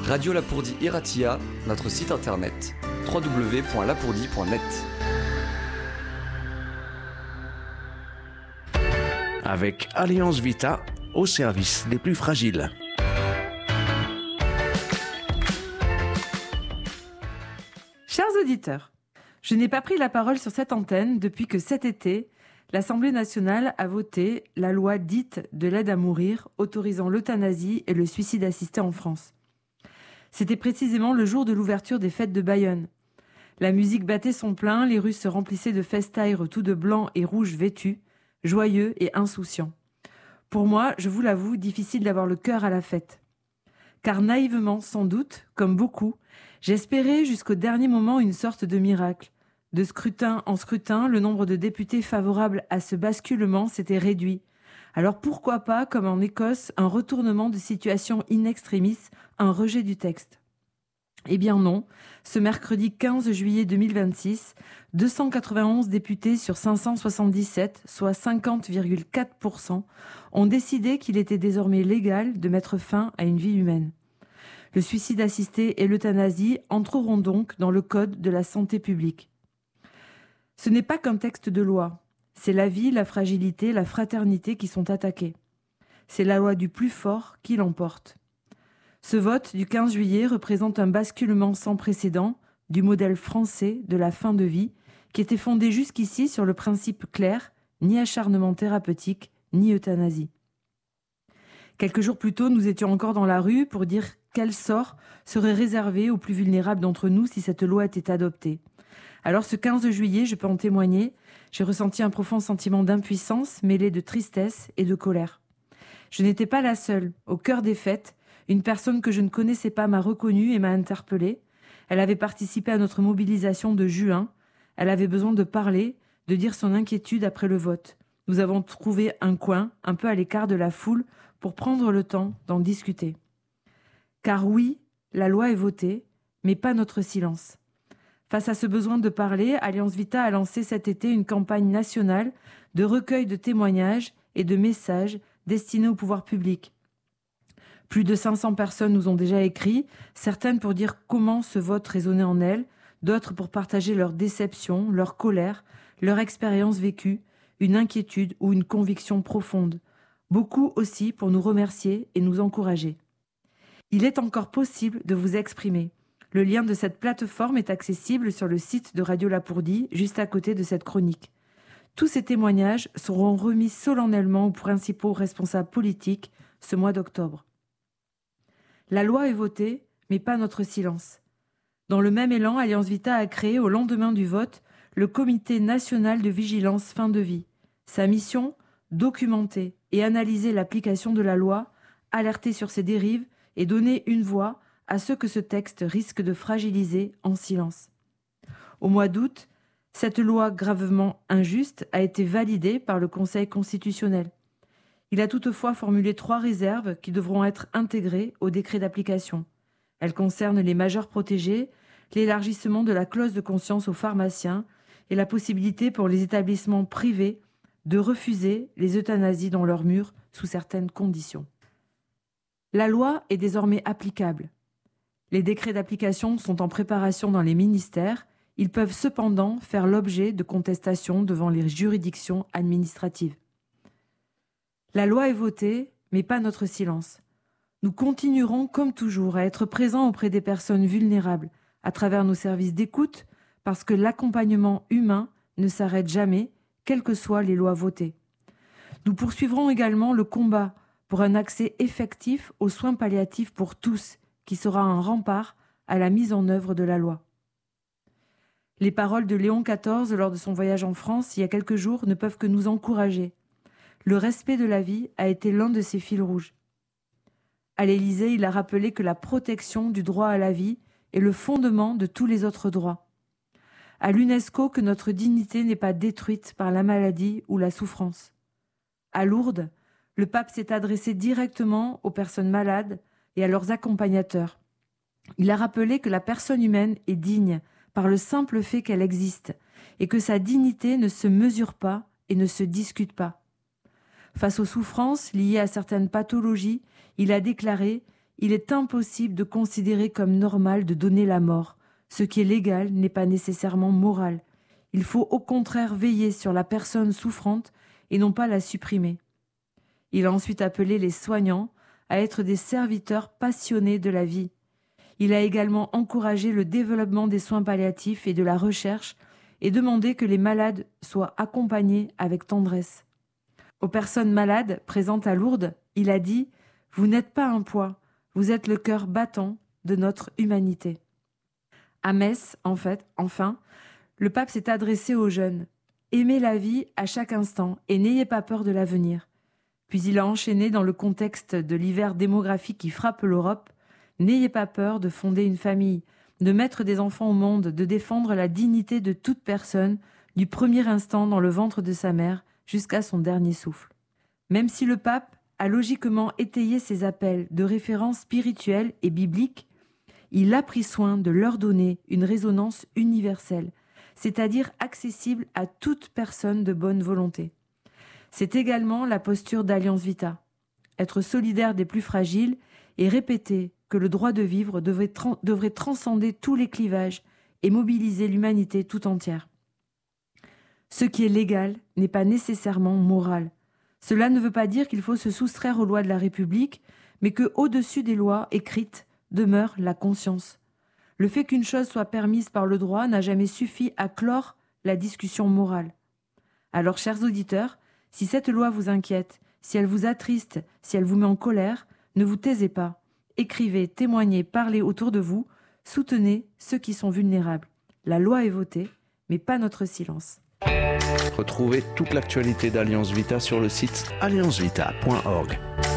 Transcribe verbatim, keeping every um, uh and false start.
Radio Lapourdie Iratia, notre site internet w w w point lapourdie point net. Avec Alliance Vita, au service des plus fragiles. Chers auditeurs, je n'ai pas pris la parole sur cette antenne depuis que cet été, l'Assemblée nationale a voté la loi dite de l'aide à mourir, autorisant l'euthanasie et le suicide assisté en France. C'était précisément le jour de l'ouverture des fêtes de Bayonne. La musique battait son plein, les rues se remplissaient de festaires tout de blanc et rouge vêtus, joyeux et insouciants. Pour moi, je vous l'avoue, difficile d'avoir le cœur à la fête. Car naïvement, sans doute, comme beaucoup, j'espérais jusqu'au dernier moment une sorte de miracle. De scrutin en scrutin, le nombre de députés favorables à ce basculement s'était réduit. Alors pourquoi pas, comme en Écosse, un retournement de situation in extremis, un rejet du texte ? Eh bien non, ce mercredi quinze juillet deux mille vingt-six, deux cent quatre-vingt-onze députés sur cinq cent soixante-dix-sept, soit cinquante virgule quatre pour cent, ont décidé qu'il était désormais légal de mettre fin à une vie humaine. Le suicide assisté et l'euthanasie entreront donc dans le code de la santé publique. Ce n'est pas qu'un texte de loi, c'est la vie, la fragilité, la fraternité qui sont attaquées. C'est la loi du plus fort qui l'emporte. Ce vote du quinze juillet représente un basculement sans précédent du modèle français de la fin de vie qui était fondé jusqu'ici sur le principe clair, ni acharnement thérapeutique, ni euthanasie. Quelques jours plus tôt, nous étions encore dans la rue pour dire quel sort serait réservé aux plus vulnérables d'entre nous si cette loi était adoptée. Alors ce quinze juillet, je peux en témoigner, j'ai ressenti un profond sentiment d'impuissance mêlé de tristesse et de colère. Je n'étais pas la seule. Au cœur des fêtes, une personne que je ne connaissais pas m'a reconnue et m'a interpellée. Elle avait participé à notre mobilisation de juin. Elle avait besoin de parler, de dire son inquiétude après le vote. Nous avons trouvé un coin, un peu à l'écart de la foule, pour prendre le temps d'en discuter. Car oui, la loi est votée, mais pas notre silence. Face à ce besoin de parler, Alliance Vita a lancé cet été une campagne nationale de recueil de témoignages et de messages destinés au pouvoir public. Plus de cinq cents personnes nous ont déjà écrit, certaines pour dire comment ce vote résonnait en elles, d'autres pour partager leur déception, leur colère, leur expérience vécue, une inquiétude ou une conviction profonde. Beaucoup aussi pour nous remercier et nous encourager. Il est encore possible de vous exprimer. Le lien de cette plateforme est accessible sur le site de Radio Lapourdie, juste à côté de cette chronique. Tous ces témoignages seront remis solennellement aux principaux responsables politiques ce mois d'octobre. La loi est votée, mais pas notre silence. Dans le même élan, Alliance Vita a créé, au lendemain du vote, le Comité national de vigilance fin de vie. Sa mission ? Documenter et analyser l'application de la loi, alerter sur ses dérives et donner une voix à ceux que ce texte risque de fragiliser en silence. Au mois d'août, cette loi gravement injuste a été validée par le Conseil constitutionnel. Il a toutefois formulé trois réserves qui devront être intégrées au décret d'application. Elles concernent les majeurs protégés, l'élargissement de la clause de conscience aux pharmaciens et la possibilité pour les établissements privés de refuser les euthanasies dans leurs murs sous certaines conditions. La loi est désormais applicable. Les décrets d'application sont en préparation dans les ministères. Ils peuvent cependant faire l'objet de contestations devant les juridictions administratives. La loi est votée, mais pas notre silence. Nous continuerons, comme toujours, à être présents auprès des personnes vulnérables, à travers nos services d'écoute, parce que l'accompagnement humain ne s'arrête jamais, quelles que soient les lois votées. Nous poursuivrons également le combat pour un accès effectif aux soins palliatifs pour tous, qui sera un rempart à la mise en œuvre de la loi. Les paroles de Léon quatorze lors de son voyage en France il y a quelques jours ne peuvent que nous encourager. Le respect de la vie a été l'un de ses fils rouges. À l'Élysée, il a rappelé que la protection du droit à la vie est le fondement de tous les autres droits. À l'UNESCO, que notre dignité n'est pas détruite par la maladie ou la souffrance. À Lourdes, le pape s'est adressé directement aux personnes malades et à leurs accompagnateurs. Il a rappelé que la personne humaine est digne par le simple fait qu'elle existe et que sa dignité ne se mesure pas et ne se discute pas. Face aux souffrances liées à certaines pathologies, il a déclaré il est impossible de considérer comme normal de donner la mort. Ce qui est légal n'est pas nécessairement moral. Il faut au contraire veiller sur la personne souffrante et non pas la supprimer. Il a ensuite appelé les soignants à être des serviteurs passionnés de la vie. Il a également encouragé le développement des soins palliatifs et de la recherche et demandé que les malades soient accompagnés avec tendresse. Aux personnes malades présentes à Lourdes, il a dit « Vous n'êtes pas un poids, vous êtes le cœur battant de notre humanité ». À Metz, en fait, enfin, le pape s'est adressé aux jeunes. « Aimez la vie à chaque instant et n'ayez pas peur de l'avenir ». Puis il a enchaîné dans le contexte de l'hiver démographique qui frappe l'Europe. « N'ayez pas peur de fonder une famille, de mettre des enfants au monde, de défendre la dignité de toute personne, du premier instant dans le ventre de sa mère jusqu'à son dernier souffle. » Même si le pape a logiquement étayé ses appels de référence spirituelle et biblique, il a pris soin de leur donner une résonance universelle, c'est-à-dire accessible à toute personne de bonne volonté. C'est également la posture d'Alliance Vita, être solidaire des plus fragiles et répéter que le droit de vivre devrait, tra- devrait transcender tous les clivages et mobiliser l'humanité tout entière. Ce qui est légal n'est pas nécessairement moral. Cela ne veut pas dire qu'il faut se soustraire aux lois de la République, mais que, au-dessus des lois écrites, demeure la conscience. Le fait qu'une chose soit permise par le droit n'a jamais suffi à clore la discussion morale. Alors, chers auditeurs, si cette loi vous inquiète, si elle vous attriste, si elle vous met en colère, ne vous taisez pas. Écrivez, témoignez, parlez autour de vous, soutenez ceux qui sont vulnérables. La loi est votée, mais pas notre silence. Retrouvez toute l'actualité d'Alliance Vita sur le site alliance vita point org.